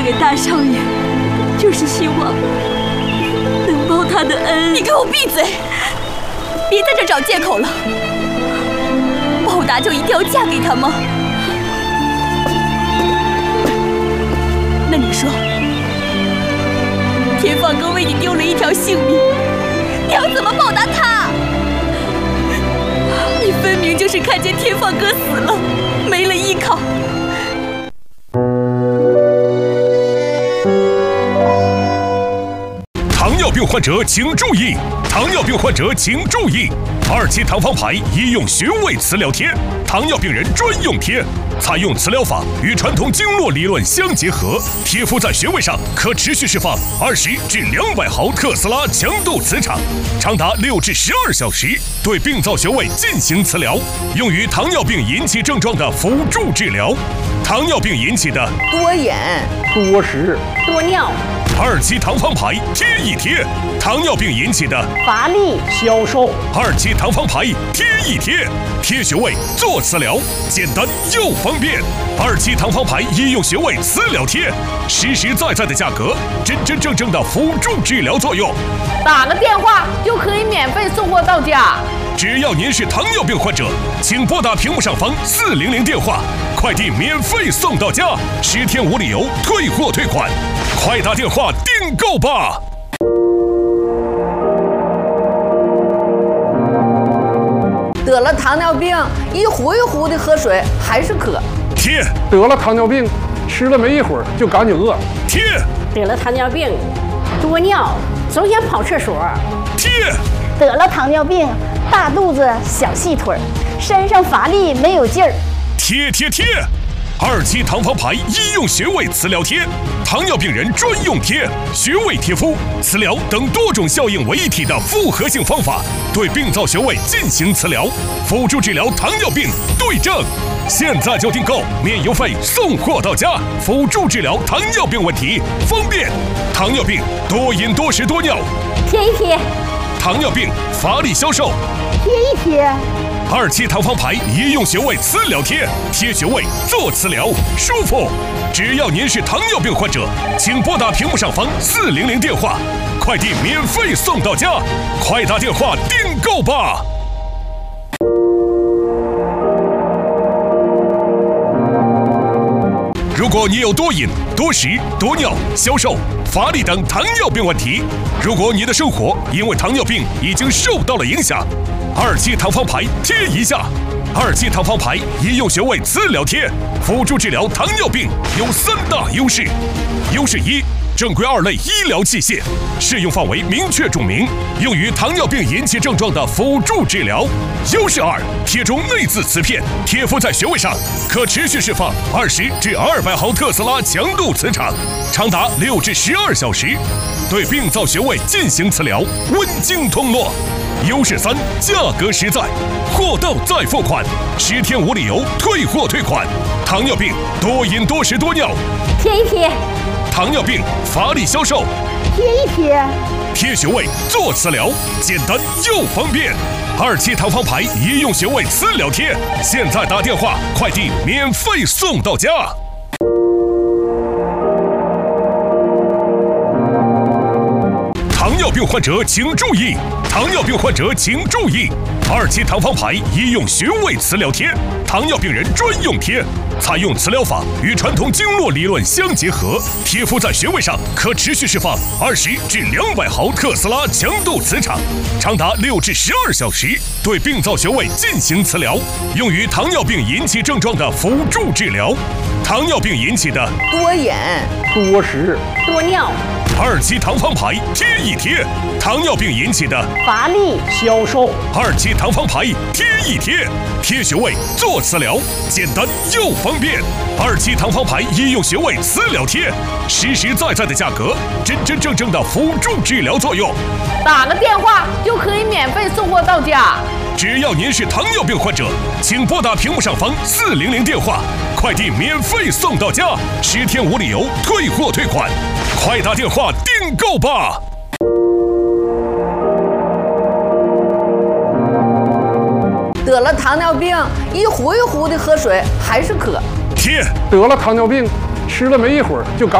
给大少爷，就是希望能报他的恩。 你给我闭嘴！别在这找借口了。报答就一定要嫁给他吗？那你说，天放哥为你丢了一条性命，你要怎么报答他？你分明就是看见天放哥死了，没了依靠。 糖尿病患者请注意！糖尿病患者请注意！2期糖方牌医用穴位磁疗贴，糖尿病人专用贴，采用磁疗法与传统经络理论相结合，贴敷在穴位上可持续释放20至200毫特斯拉强度磁场，长达6至12小时，对病灶穴位进行磁疗，用于糖尿病引起症状的辅助治疗。糖尿病引起的多眼、 多食、 多尿。 2期糖方牌贴一贴，糖尿病引起的乏力、 消瘦。 2期糖方牌贴一贴，贴穴位做磁疗，简单又方便。2期糖方牌医用穴位磁疗贴，实实在在的价格，真真正正的辅助治疗作用。 打个电话就可以免费送货到家。 只要您是糖尿病患者，请拨打屏幕上方400电话，快递免费送到家，10天无理由退货退款，快打电话订购吧！ 得了糖尿病，一壶一壶的喝水还是渴。 贴。 得了糖尿病，吃了没一会儿就赶紧饿。 贴。 得了糖尿病，多尿，总想跑厕所。 贴。 得了糖尿病，大肚子小细腿，身上乏力没有劲儿。 贴贴贴！2期糖方牌医用穴位磁疗贴，糖尿病人专用贴，穴位贴敷、磁疗等多种效应为一体的复合性方法，对病灶穴位进行磁疗，辅助治疗糖尿病对症。现在就订购，免邮费送货到家，辅助治疗糖尿病问题，方便。糖尿病多饮多食多尿， 贴一贴。 糖尿病乏力消瘦， 贴一贴。 2期糖方牌医用穴位磁疗贴，贴穴位做磁疗，舒服。只要您是糖尿病患者，请拨打屏幕上方400电话，快递免费送到家，快打电话订购吧！如果你有多饮、多食、多尿、消瘦、乏力等糖尿病问题，如果你的生活因为糖尿病已经受到了影响，2期糖方牌贴一下。2期糖方牌医用穴位磁疗贴，辅助治疗糖尿病有3大优势。优势1，正规2类医疗器械，适用范围明确注明，用于糖尿病引起症状的辅助治疗。优势2，贴中内置磁片，贴敷在穴位上，可持续释放20至200毫特斯拉强度磁场，长达6至12小时，对病灶穴位进行磁疗，温经通络。优势3，价格实在，货到再付款，10天无理由退货退款。糖尿病多饮多食多尿， 贴一贴。 糖尿病乏力消瘦， 贴一贴。 贴穴位做磁疗，简单又方便。2期糖方牌医用穴位磁疗贴，现在打电话，快递免费送到家。糖尿病患者请注意！糖尿病患者请注意！2期糖方牌医用穴位磁疗贴，糖尿病人专用贴，采用磁疗法与传统经络理论相结合，贴敷在穴位上可持续释放20至200毫特斯拉强度磁场，长达6至12小时，对病灶穴位进行磁疗，用于糖尿病引起症状的辅助治疗。糖尿病引起的多眼、 多食、 多尿。 2期糖方牌贴一贴，糖尿病引起的乏力、 消瘦。 2期糖方牌贴一贴，贴穴位做磁疗，简单又方便。2期糖方牌医用穴位磁疗贴，实实在在的价格，真真正正的辅助治疗作用。 打个电话就可以免费送货到家。 只要您是糖尿病患者，请拨打屏幕上方400电话，快递免费送到家，10天无理由退货退款，快打电话订购吧！ 得了糖尿病，一壶一壶的喝水还是渴。 贴。 得了糖尿病，吃了没一会儿就赶